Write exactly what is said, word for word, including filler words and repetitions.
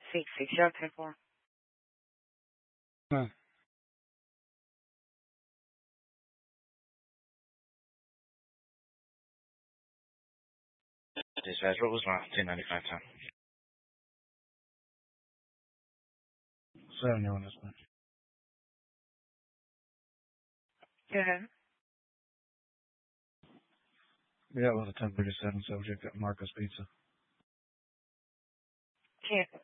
six six zero ten four. Huh. Dispatch, what was my ten ninety-five time? seventy on this one. Go ahead. Yeah, it was a ten thirty-seven subject at Marcus Pizza. Can